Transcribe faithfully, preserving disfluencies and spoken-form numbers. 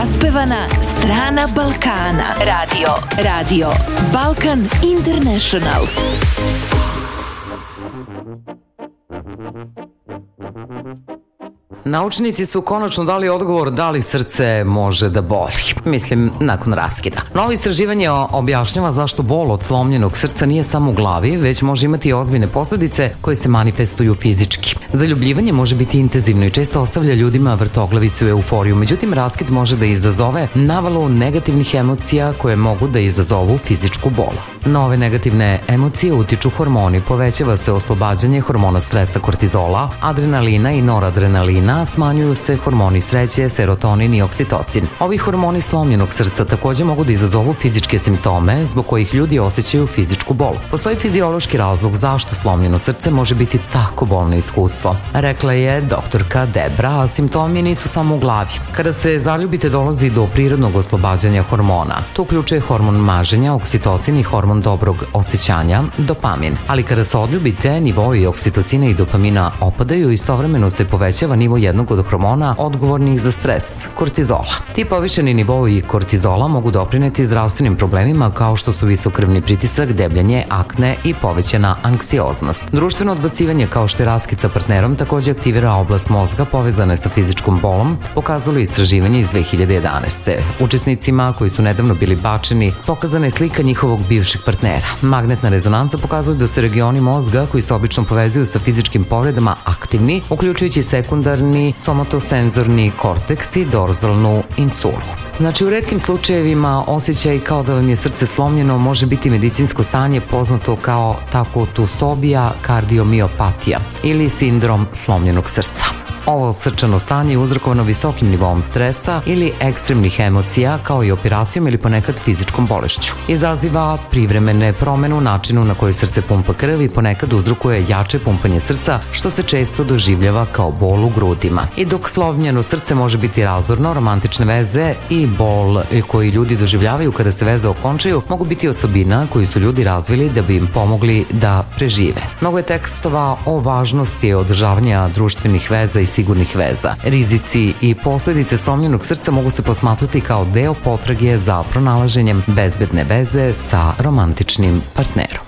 Raspevana strana Balkana. Radio. Radio. Balkan International. Naučnici su konačno dali odgovor da li srce može da boli. Mislim, nakon raskida. Novo istraživanje objašnjava zašto bol od slomljenog srca nije samo u glavi, već može imati i ozbiljne posledice koje se manifestuju fizički. Zaljubljivanje može biti intenzivno i često ostavlja ljudima vrtoglavicu i euforiju, međutim raskid može da izazove navalu negativnih emocija koje mogu da izazovu fizičku bol. Na ove negativne emocije utiču hormoni, povećava se oslobađanje hormona stresa kortizola, adrenalina i noradrenalina, smanjuju se hormoni sreće, serotonin i oksitocin. Ovi hormoni slomljenog srca takođe mogu da izazovu fizičke simptome zbog kojih ljudi osjećaju fizičku bol. Postoji fiziološki razlog zašto slomljeno srce može biti tako bolno iskustvo. Rekla je doktorka Debra, a simptomi nisu samo u glavi. Kada se zaljubite dolazi do prirodnog oslobađanja hormona. To uključuje hormon maženja, oksitocin i hormon dobrog osjećanja, dopamin. Ali kada se odljubite, nivoi oksitocina i dopamina opadaju i istovremeno se povećava nivo jednog od hormona odgovornih za stres, kortizola. Ti povišeni nivoi kortizola mogu doprineti zdravstvenim problemima kao što su visok krvni pritisak, debljanje, akne i povećana anksioznost. Društveno odbacivanje kao što je raskid sa partnerom takođe aktivira oblast mozga povezane sa fizičkom bolom, pokazalo istraživanje iz dve hiljade jedanaeste. Učesnicima koji su nedavno bili bačeni pokazana je slika njihovog bivšeg partnera. Magnetna rezonanca pokazuje da se regioni mozga koji se obično povezuju sa fizičkim povredama aktivni, uključujući sekundarni somatosenzorni korteks i dorzalnu insulu. Znači, u retkim slučajevima osjećaj kao da vam je srce slomljeno može biti medicinsko stanje poznato kao takotusobija kardiomiopatija ili sindrom slomljenog srca. Ovo srčano stanje je uzrokovano visokim nivom stresa ili ekstremnih emocija kao i operacijom ili ponekad fizičkom bolešću. Izaziva privremene promene u načinu na koji srce pumpa krv i ponekad uzrokuje jače pumpanje srca što se često doživljava kao bol u grudima. I dok slomljeno srce može biti razorno, romantične veze i bol koji ljudi doživljavaju kada se veze okončaju mogu biti osobina koju su ljudi razvili da bi im pomogli da prežive. Mnogo je tekstova o važnosti održavanja društvenih veza i sigurnih veza. Rizici i posledice slomljenog srca mogu se posmatrati kao deo potrage za pronalaženjem bezbedne veze sa romantičnim partnerom.